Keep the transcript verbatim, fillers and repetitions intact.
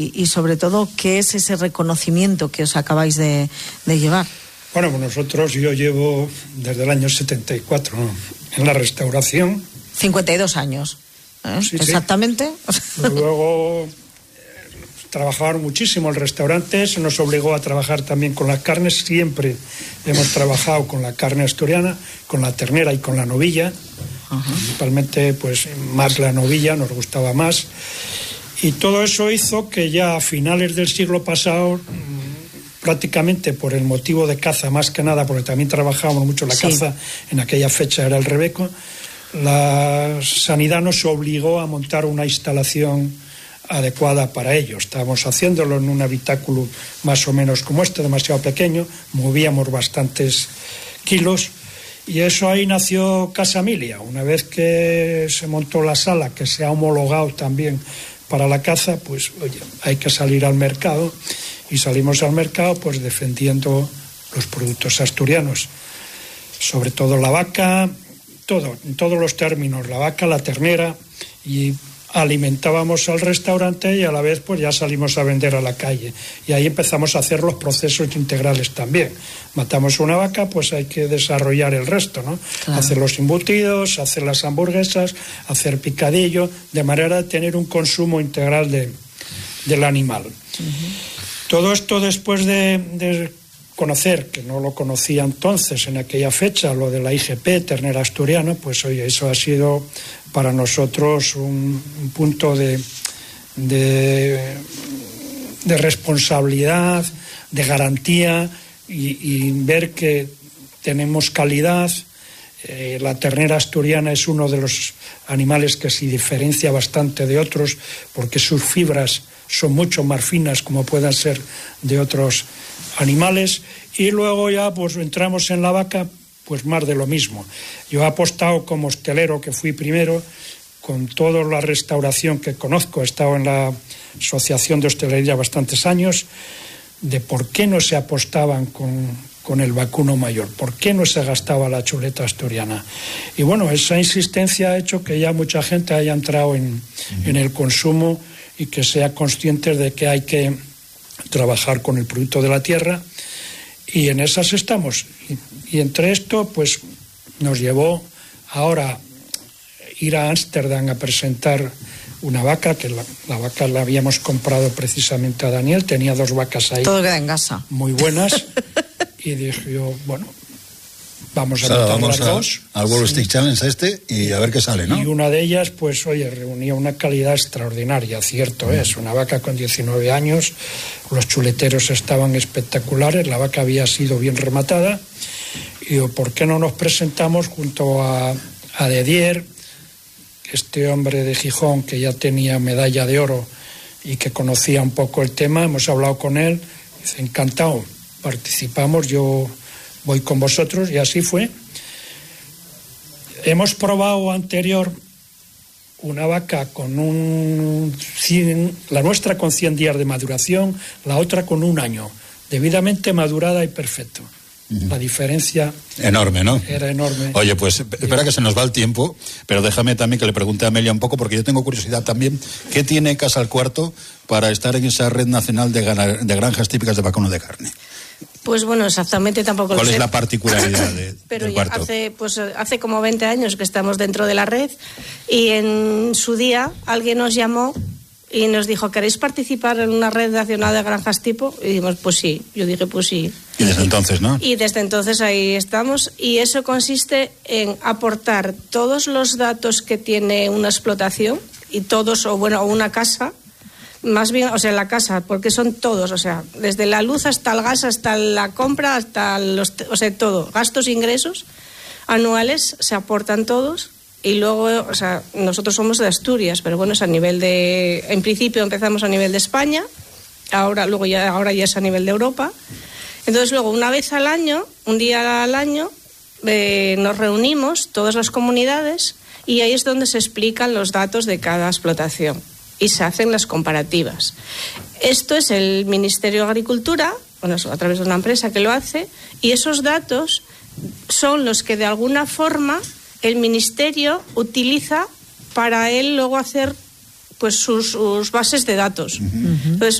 Y, y sobre todo, ¿qué es ese reconocimiento que os acabáis de, de llevar? Bueno, pues nosotros, yo llevo desde el año setenta y cuatro, ¿no?, en la restauración. cincuenta y dos años, ¿eh? Sí, exactamente. Sí. Luego eh, trabajaban muchísimo el restaurante, se nos obligó a trabajar también con las carnes. Siempre hemos trabajado con la carne asturiana, con la ternera y con la novilla. Uh-huh. Principalmente, pues, más la novilla, nos gustaba más. Y todo eso hizo que ya a finales del siglo pasado, prácticamente por el motivo de caza, más que nada, porque también trabajábamos mucho la sí. caza, en aquella fecha era el rebeco, la sanidad nos obligó a montar una instalación adecuada para ello. Estábamos haciéndolo en un habitáculo más o menos como este, demasiado pequeño, movíamos bastantes kilos, y eso ahí nació Casa Emilia. Una vez que se montó la sala, que se ha homologado también para la caza, pues oye, hay que salir al mercado, y salimos al mercado pues defendiendo los productos asturianos, sobre todo la vaca, todo, en todos los términos, la vaca, la ternera, y alimentábamos al restaurante y a la vez pues ya salimos a vender a la calle, y ahí empezamos a hacer los procesos integrales también. Matamos una vaca, pues hay que desarrollar el resto, ¿no? Claro. Hacer los embutidos, hacer las hamburguesas, hacer picadillo, de manera de tener un consumo integral de, del animal. Uh-huh. Todo esto después de, de conocer, que no lo conocía entonces en aquella fecha, lo de la I G P, ternera asturiana, pues oye, eso ha sido para nosotros un, un punto de, de, de responsabilidad, de garantía, y, y ver que tenemos calidad. Eh, la ternera asturiana es uno de los animales que se diferencia bastante de otros, porque sus fibras son mucho más finas, como puedan ser de otros animales. Y luego ya pues entramos en la vaca, pues más de lo mismo. Yo he apostado como hostelero, que fui primero, con toda la restauración que conozco, he estado en la Asociación de Hostelería bastantes años, de por qué no se apostaban con, con el vacuno mayor, por qué no se gastaba la chuleta asturiana. Y bueno, esa insistencia ha hecho que ya mucha gente haya entrado en, uh-huh. en el consumo, y que sea consciente de que hay que trabajar con el producto de la tierra, y en esas estamos. Y, y entre esto, pues nos llevó ahora ir a Ámsterdam a presentar una vaca, que la, la vaca la habíamos comprado precisamente a Daniel, tenía dos vacas ahí. Todo queda en casa. Muy buenas, y dije yo, bueno, vamos a o sea, meter vamos las a, dos. Al World Stick Challenge a este y a ver qué sale, ¿no? Y una de ellas, pues, oye, reunía una calidad extraordinaria, cierto mm. es, una vaca con diecinueve años, los chuleteros estaban espectaculares, la vaca había sido bien rematada, y digo, ¿por qué no nos presentamos junto a, a Dedier, este hombre de Gijón que ya tenía medalla de oro y que conocía un poco el tema? Hemos hablado con él, dice, encantado, participamos, yo voy con vosotros, y así fue. Hemos probado anterior una vaca con un cien, la nuestra con cien días de maduración, la otra con un año, debidamente madurada y perfecto. Uh-huh. La diferencia enorme, ¿no? Era enorme. Oye, pues espera que se nos va el tiempo, pero déjame también que le pregunte a Amelia un poco, porque yo tengo curiosidad también. ¿Qué tiene Casa al Cuarto para estar en esa red nacional de, gana, de granjas típicas de vacuno de carne? Pues bueno, exactamente tampoco lo sé. ¿Cuál es la particularidad de, Pero del ya cuarto? hace, pues, hace como veinte años que estamos dentro de la red, y en su día alguien nos llamó y nos dijo, ¿queréis participar en una red nacional de granjas tipo? Y dijimos, pues sí. Yo dije, pues sí. Y desde entonces, ¿no? Y desde entonces ahí estamos, y eso consiste en aportar todos los datos que tiene una explotación, y todos, o bueno, una casa, más bien, o sea, la casa, porque son todos, o sea, desde la luz hasta el gas, hasta la compra, hasta los, o sea, todo, gastos e ingresos anuales se aportan todos. Y luego, o sea, nosotros somos de Asturias, pero bueno, es a nivel de, en principio empezamos a nivel de España, ahora luego ya ahora ya es a nivel de Europa. Entonces luego una vez al año, un día al año, eh, nos reunimos todas las comunidades, y ahí es donde se explican los datos de cada explotación y se hacen las comparativas. Esto es el Ministerio de Agricultura, bueno, a través de una empresa que lo hace, y esos datos son los que de alguna forma el Ministerio utiliza para él luego hacer pues sus, sus bases de datos. Uh-huh. Entonces,